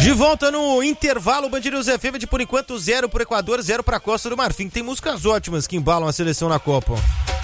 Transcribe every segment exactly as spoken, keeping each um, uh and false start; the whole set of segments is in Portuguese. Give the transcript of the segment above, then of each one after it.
De volta no intervalo, Band News F M de por enquanto zero pro Equador, zero pra Costa do Marfim. Tem músicas ótimas que embalam a seleção na Copa.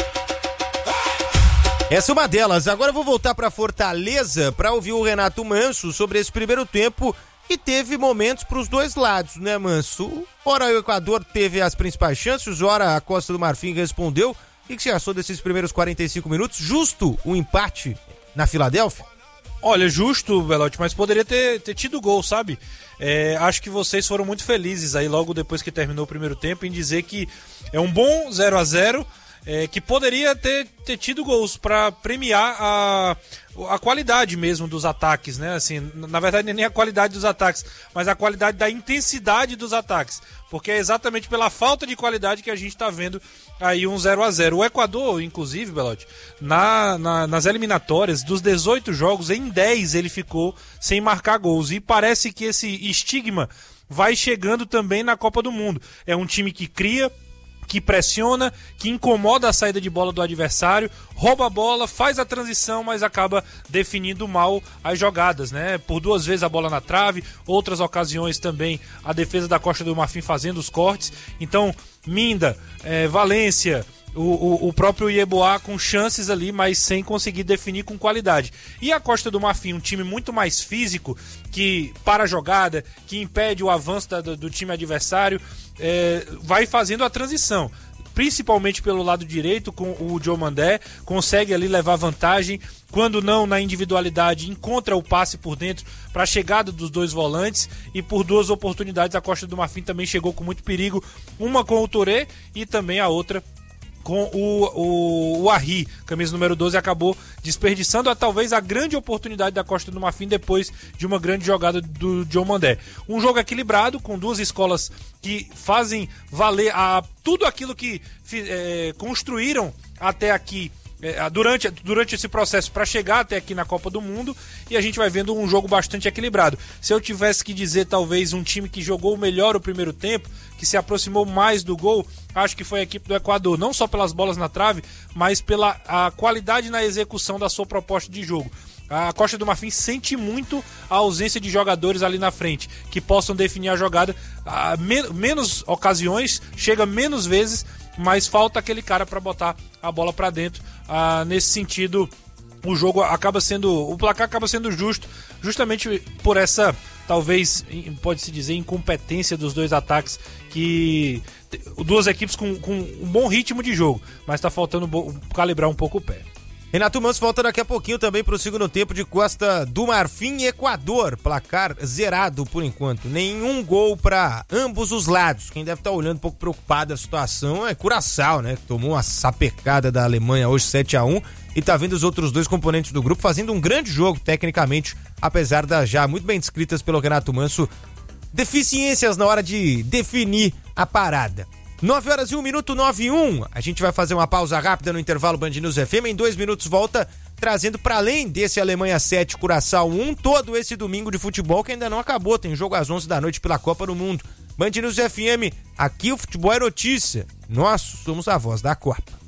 Essa é uma delas. Agora eu vou voltar pra Fortaleza pra ouvir o Renato Manso sobre esse primeiro tempo e teve momentos pros dois lados, né, Manso? Ora o Equador teve as principais chances, ora a Costa do Marfim respondeu. O que você achou desses primeiros quarenta e cinco minutos? Justo o empate na Filadélfia? Olha, justo, Belotti, mas poderia ter, ter tido gol, sabe? É, acho que vocês foram muito felizes aí logo depois que terminou o primeiro tempo em dizer que é um bom zero a zero, é, que poderia ter, ter tido gols para premiar a, a qualidade mesmo dos ataques, né? Assim, na verdade nem a qualidade dos ataques, mas a qualidade da intensidade dos ataques, porque é exatamente pela falta de qualidade que a gente está vendo aí um zero a zero. O Equador, inclusive, Belotti, na, na, nas eliminatórias, dos dezoito jogos, em dez ele ficou sem marcar gols. E parece que esse estigma vai chegando também na Copa do Mundo. É um time que cria, que pressiona, que incomoda a saída de bola do adversário, rouba a bola, faz a transição, mas acaba definindo mal as jogadas, né? Por duas vezes a bola na trave, outras ocasiões também a defesa da Costa do Marfim fazendo os cortes. Então, Minda, é, Valência, o, o, o próprio Yeboah com chances ali, mas sem conseguir definir com qualidade. E a Costa do Marfim, um time muito mais físico, que para a jogada, que impede o avanço da, do, do time adversário, é, vai fazendo a transição, principalmente pelo lado direito com o Diomandé, consegue ali levar vantagem, quando não na individualidade, encontra o passe por dentro para a chegada dos dois volantes, e por duas oportunidades a Costa do Marfim também chegou com muito perigo, uma com o Touré e também a outra com o, o, o Arri, camisa número doze, acabou desperdiçando a, talvez a grande oportunidade da Costa do Marfim depois de uma grande jogada do Diomandé. Um jogo equilibrado, com duas escolas que fazem valer a, tudo aquilo que é, construíram até aqui, é, durante, durante esse processo para chegar até aqui na Copa do Mundo, e a gente vai vendo um jogo bastante equilibrado. Se eu tivesse que dizer talvez um time que jogou melhor o primeiro tempo, que se aproximou mais do gol, acho que foi a equipe do Equador, não só pelas bolas na trave, mas pela a qualidade na execução da sua proposta de jogo. A Costa do Marfim sente muito a ausência de jogadores ali na frente, que possam definir a jogada, a men- menos ocasiões, chega menos vezes, mas falta aquele cara para botar a bola para dentro. Ah, nesse sentido, o jogo acaba sendo, o placar acaba sendo justo, justamente por essa, talvez, pode-se dizer, incompetência dos dois ataques, que duas equipes com, com um bom ritmo de jogo, mas está faltando calibrar um pouco o pé. Renato Manso volta daqui a pouquinho também para o segundo tempo de Costa do Marfim e Equador. Placar zerado por enquanto. Nenhum gol para ambos os lados. Quem deve estar tá olhando um pouco preocupado a situação é Curaçao, né? Que tomou uma sapecada da Alemanha hoje sete a um e tá vendo os outros dois componentes do grupo fazendo um grande jogo tecnicamente, apesar das já muito bem descritas pelo Renato Manso deficiências na hora de definir a parada. nove horas e um minuto, nove e um. A gente vai fazer uma pausa rápida no intervalo Band News F M. Em dois minutos volta trazendo para além desse Alemanha sete, Curaçao um, todo esse domingo de futebol que ainda não acabou. Tem jogo às onze da noite pela Copa do Mundo. Band News F M, aqui o futebol é notícia. Nós somos a voz da Copa.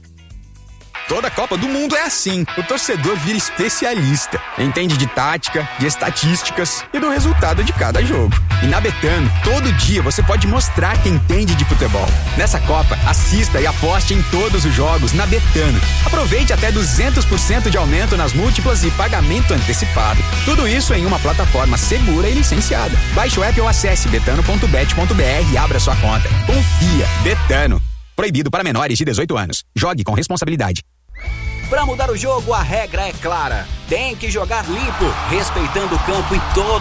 Toda Copa do Mundo é assim. O torcedor vira especialista. Entende de tática, de estatísticas e do resultado de cada jogo. E na Betano, todo dia você pode mostrar que entende de futebol. Nessa Copa, assista e aposte em todos os jogos na Betano. Aproveite até duzentos por cento de aumento nas múltiplas e pagamento antecipado. Tudo isso em uma plataforma segura e licenciada. Baixe o app ou acesse betano ponto bet ponto b r e abra sua conta. Confia. Betano. Proibido para menores de dezoito anos. Jogue com responsabilidade. Para mudar o jogo, a regra é clara. Tem que jogar limpo, respeitando o campo e todo